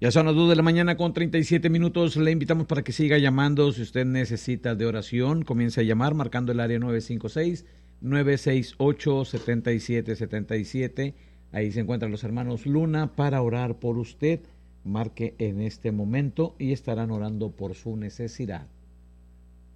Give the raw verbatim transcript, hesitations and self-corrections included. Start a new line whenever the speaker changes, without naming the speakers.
Ya son las dos de la mañana con treinta y siete minutos. Le invitamos para que siga llamando. Si usted necesita de oración, comience a llamar marcando el área nueve cinco seis, nueve seis ocho, siete siete siete siete. Ahí se encuentran los hermanos Luna para orar por usted. Marque en este momento y estarán orando por su necesidad.